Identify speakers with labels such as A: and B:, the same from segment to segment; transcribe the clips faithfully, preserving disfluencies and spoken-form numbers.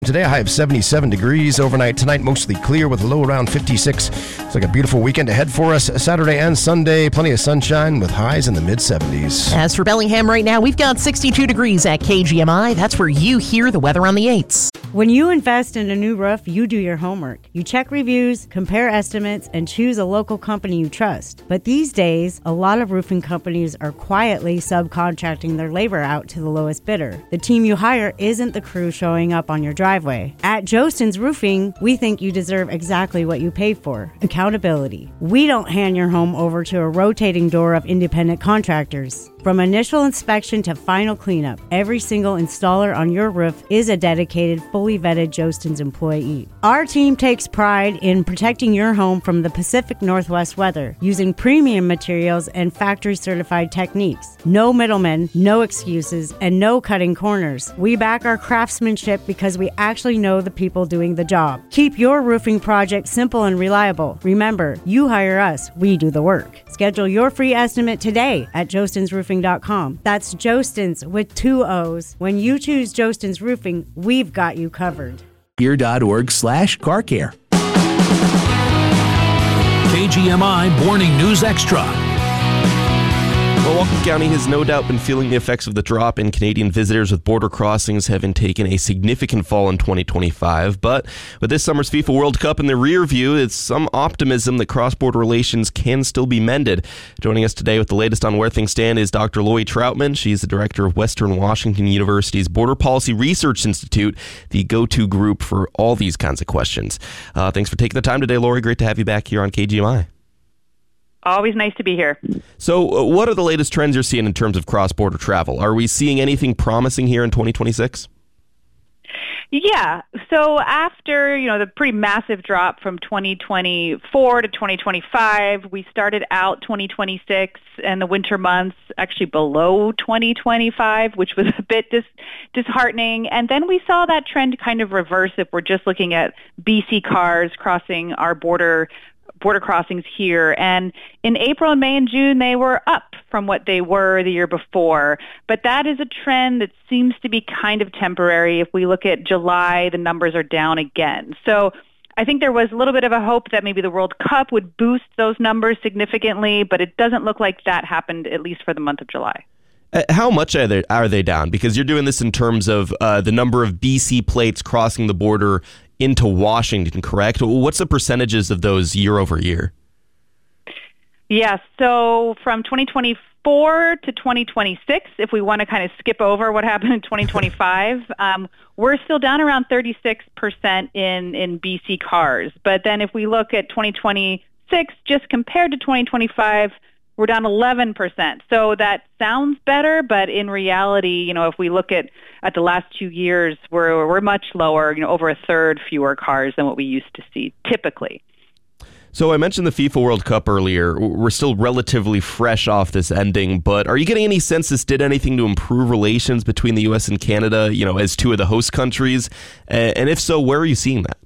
A: Today, a high of seventy-seven degrees. Overnight tonight, mostly clear with a low around fifty-six. It's like a beautiful weekend ahead for us. Saturday and Sunday, plenty of sunshine with highs in the mid-seventies.
B: As for Bellingham right now, we've got sixty-two degrees at K G M I. That's where you hear the weather on the eights.
C: When you invest in a new roof, you do your homework. You check reviews, compare estimates, and choose a local company you trust. But these days, a lot of roofing companies are quietly subcontracting their labor out to the lowest bidder. The team you hire isn't the crew showing up on your driveway. At Jostens Roofing, we think you deserve exactly what you pay for: accountability. We don't hand your home over to a rotating door of independent contractors. From initial inspection to final cleanup, every single installer on your roof is a dedicated, fully vetted Jostens employee. Our team takes pride in protecting your home from the Pacific Northwest weather using premium materials and factory-certified techniques. No middlemen, no excuses, and no cutting corners. We back our craftsmanship because we actually know the people doing the job. Keep your roofing project simple and reliable. Remember, you hire us, we do the work. Schedule your free estimate today at jostens roofing dot com. That's Jostens with two O's. When you choose Jostens Roofing, we've got you covered.
D: Ear.org slash car care.
E: K G M I Morning News Extra.
F: Milwaukee County has no doubt been feeling the effects of the drop in Canadian visitors, with border crossings having taken a significant fall in twenty twenty-five. But with this summer's FIFA World Cup in the rear view, it's some optimism that cross-border relations can still be mended. Joining us today with the latest on where things stand is Doctor Lori Troutman. She's the director of Western Washington University's Border Policy Research Institute, the go-to group for all these kinds of questions. Uh, thanks for taking the time today, Lori. Great to have you back here on K G M I.
G: Always nice to be here.
F: So uh, what are the latest trends you're seeing in terms of cross-border travel? Are we seeing anything promising here in twenty twenty-six?
G: Yeah. So after, you know, the pretty massive drop from twenty twenty-four to twenty twenty-five, we started out twenty twenty-six and the winter months actually below twenty twenty-five, which was a bit dis- disheartening. And then we saw that trend kind of reverse if we're just looking at B C cars crossing our border border crossings here. And in April and May and June, they were up from what they were the year before. But that is a trend that seems to be kind of temporary. If we look at July, the numbers are down again. So I think there was a little bit of a hope that maybe the World Cup would boost those numbers significantly, but it doesn't look like that happened, at least for the month of July.
F: Uh, how much are they, are they down? Because you're doing this in terms of uh, the number of B C plates crossing the border into Washington, correct? What's the percentages of those year over year?
G: Yeah, so from twenty twenty-four to twenty twenty-six, if we want to kind of skip over what happened in twenty twenty-five, um, we're still down around thirty-six percent in, in B C cars. But then if we look at twenty twenty-six, just compared to twenty twenty-five, we're down eleven percent. So that sounds better, but in reality, you know, if we look at, at the last two years, we're we're much lower, you know, over a third fewer cars than what we used to see typically.
F: So I mentioned the FIFA World Cup earlier. We're still relatively fresh off this ending, but are you getting any sense this did anything to improve relations between the U S and Canada, you know, as two of the host countries? And if so, where are you seeing that?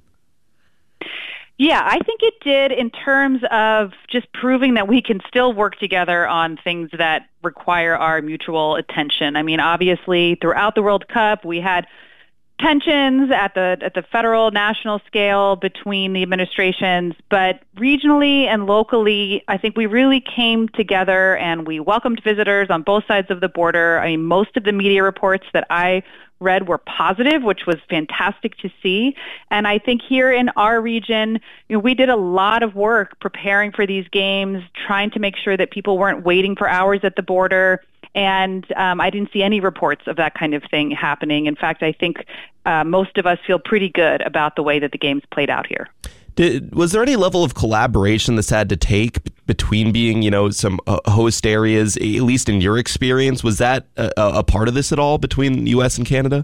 G: Yeah, I think it did in terms of just proving that we can still work together on things that require our mutual attention. I mean, obviously, throughout the World Cup, we had tensions at the at the federal, national scale between the administrations, but regionally and locally, I think we really came together and we welcomed visitors on both sides of the border. I mean, most of the media reports that I read were positive, which was fantastic to see. And I think here in our region, you know, we did a lot of work preparing for these games, trying to make sure that people weren't waiting for hours at the border. And um, I didn't see any reports of that kind of thing happening. In fact, I think uh, most of us feel pretty good about the way that the games played out here.
F: Did, was there any level of collaboration this had to take b- between being, you know, some uh, host areas, at least in your experience? Was that a, a part of this at all between the U S and Canada?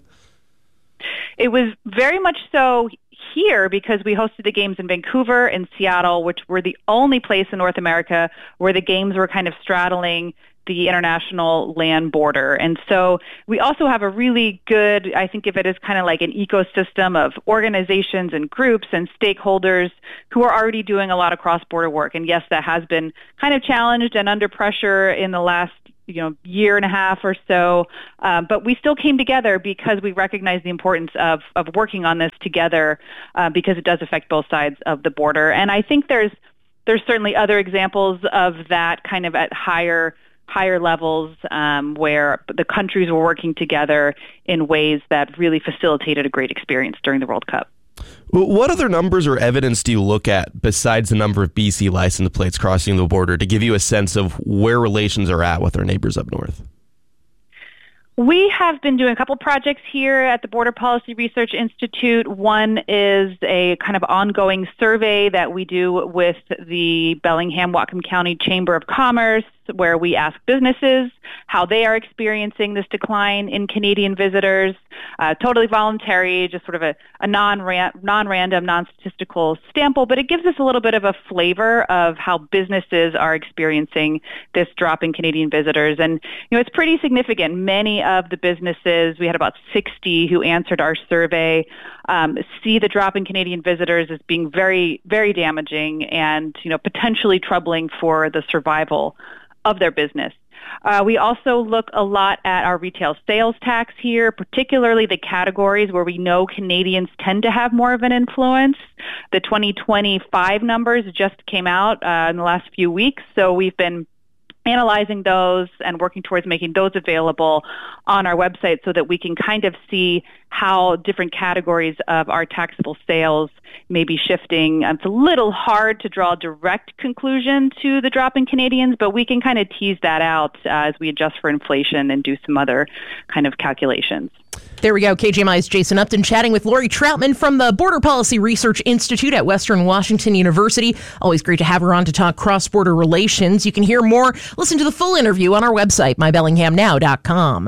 G: It was very much so here because we hosted the games in Vancouver and Seattle, which were the only place in North America where the games were kind of straddling the international land border. And so we also have a really good, I think of it as kind of like an ecosystem of organizations and groups and stakeholders who are already doing a lot of cross-border work. And yes, that has been kind of challenged and under pressure in the last you know, year and a half or so. Uh, but we still came together because we recognize the importance of, of working on this together uh, because it does affect both sides of the border. And I think there's there's certainly other examples of that kind of at higher higher levels um, where the countries were working together in ways that really facilitated a great experience during the World Cup.
F: What other numbers or evidence do you look at besides the number of B C license plates crossing the border to give you a sense of where relations are at with our neighbors up north?
G: We have been doing a couple projects here at the Border Policy Research Institute. One is a kind of ongoing survey that we do with the Bellingham-Whatcom County Chamber of Commerce, where we ask businesses how they are experiencing this decline in Canadian visitors. Uh, totally voluntary, just sort of a, a non-ran- non-random, non-statistical sample, but it gives us a little bit of a flavor of how businesses are experiencing this drop in Canadian visitors. And, you know, it's pretty significant. Many of the businesses, we had about sixty who answered our survey, um, see the drop in Canadian visitors as being very, very damaging and, you know, potentially troubling for the survival of their business. Uh, we also look a lot at our retail sales tax here, particularly the categories where we know Canadians tend to have more of an influence. The twenty twenty-five numbers just came out uh, in the last few weeks, so we've been analyzing those and working towards making those available on our website so that we can kind of see how different categories of our taxable sales may be shifting. It's a little hard to draw a direct conclusion to the drop in Canadians, but we can kind of tease that out uh, as we adjust for inflation and do some other kind of calculations.
B: There we go. K G M I's Jason Upton chatting with Lori Troutman from the Border Policy Research Institute at Western Washington University. Always great to have her on to talk cross-border relations. You can hear more. Listen to the full interview on our website, my bellingham now dot com.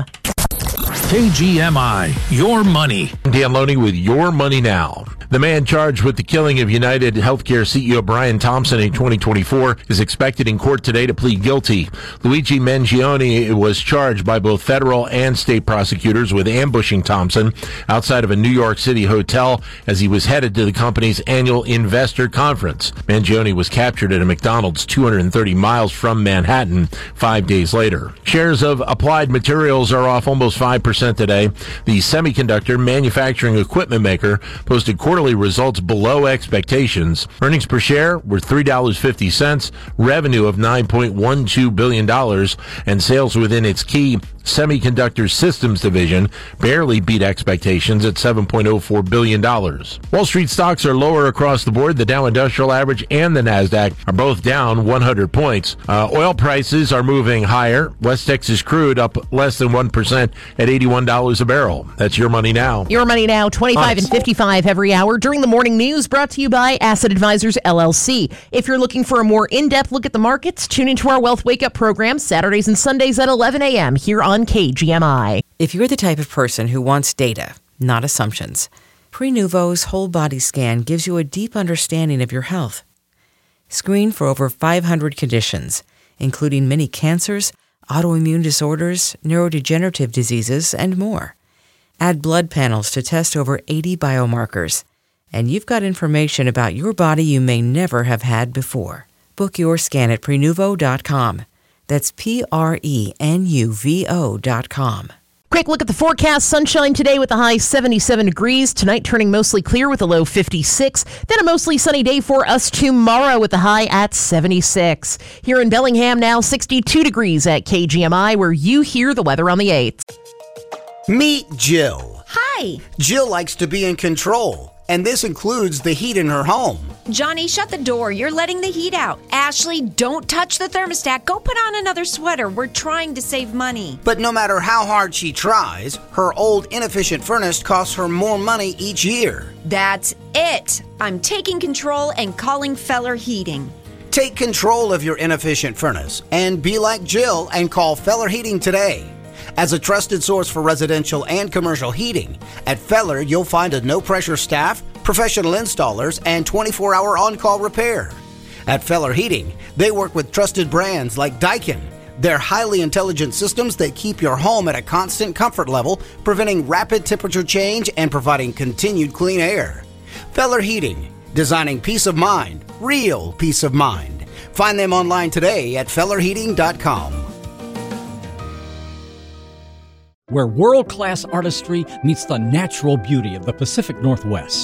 E: K G M I, Your Money.
H: Dan Loney with Your Money Now. The man charged with the killing of United Healthcare C E O Brian Thompson in twenty twenty-four is expected in court today to plead guilty. Luigi Mangione was charged by both federal and state prosecutors with ambushing Thompson outside of a New York City hotel as he was headed to the company's annual investor conference. Mangione was captured at a McDonald's two hundred thirty miles from Manhattan five days later. Shares of Applied Materials are off almost five percent today. The semiconductor manufacturing equipment maker posted quarterly results below expectations. Earnings per share were three dollars and fifty cents, revenue of nine point one two billion dollars, and sales within its key semiconductor systems division barely beat expectations at seven point oh four billion dollars. Wall Street stocks are lower across the board. The Dow Industrial Average and the NASDAQ are both down one hundred points. Uh, oil prices are moving higher. West Texas crude up less than one percent at eighty-one dollars a barrel. That's Your Money Now.
B: Your Money Now, twenty-five and fifty-five every hour during the morning news, brought to you by Asset Advisors, L L C. If you're looking for a more in-depth look at the markets, tune into our Wealth Wake Up program Saturdays and Sundays at eleven a.m. here on K G M I.
I: If you're the type of person who wants data, not assumptions, Prenuvo's whole body scan gives you a deep understanding of your health. Screen for over five hundred conditions, including many cancers, autoimmune disorders, neurodegenerative diseases, and more. Add blood panels to test over eighty biomarkers, and you've got information about your body you may never have had before. Book your scan at Prenuvo dot com. That's P R E N U V O dot com.
B: Quick look at the forecast. Sunshine today with a high seventy-seven degrees. Tonight turning mostly clear with a low fifty-six. Then a mostly sunny day for us tomorrow with a high at seventy-six. Here in Bellingham now sixty-two degrees at K G M I, where you hear the weather on the eights.
J: Meet Jill.
K: Hi.
J: Jill likes to be in control, and this includes the heat in her home.
K: Johnny, shut the door. You're letting the heat out. Ashley, don't touch the thermostat. Go put on another sweater. We're trying to save money.
J: But no matter how hard she tries, her old inefficient furnace costs her more money each year.
K: That's it. I'm taking control and calling Feller Heating.
J: Take control of your inefficient furnace and be like Jill and call Feller Heating today. As a trusted source for residential and commercial heating, at Feller you'll find a no-pressure staff, professional installers, and twenty-four hour on-call repair. At Feller Heating, they work with trusted brands like Daikin. They're highly intelligent systems that keep your home at a constant comfort level, preventing rapid temperature change and providing continued clean air. Feller Heating, designing peace of mind, real peace of mind. Find them online today at feller heating dot com.
L: where world-class artistry meets the natural beauty of the Pacific Northwest.